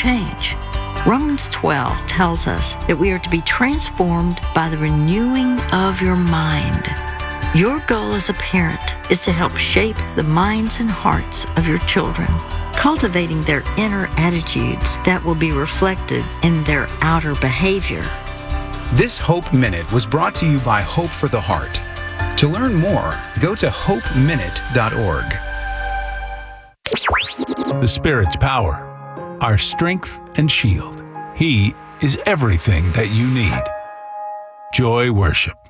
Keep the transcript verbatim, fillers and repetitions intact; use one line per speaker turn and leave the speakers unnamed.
change. Romans twelve tells us that we are to be transformed by the renewing of your mind. Your goal as a parent is to help shape the minds and hearts of your children, cultivating their inner attitudes that will be reflected in their outer behavior.
This Hope Minute was brought to you by Hope for the Heart. To learn more, go to hope minute dot org.
The Spirit's power, our strength and shield. He is everything that you need. Joy Worship.